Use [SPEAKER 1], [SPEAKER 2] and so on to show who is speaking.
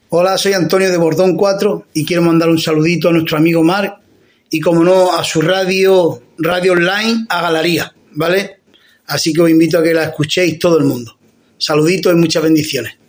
[SPEAKER 1] Hola, soy Antonio de Bordón 4 y quiero mandar un saludito a nuestro amigo Marc y, como no, a su radio online, a Galería, ¿vale? Así que os invito a que la escuchéis todo el mundo. Saluditos y muchas bendiciones.